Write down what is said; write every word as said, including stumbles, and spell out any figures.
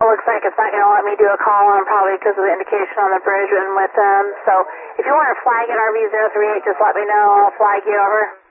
looks like it's not going to let me do a call on probably because of the indication on the bridge and with them. So if you want to flag at R V zero three eight, just let me know. I'll flag you over.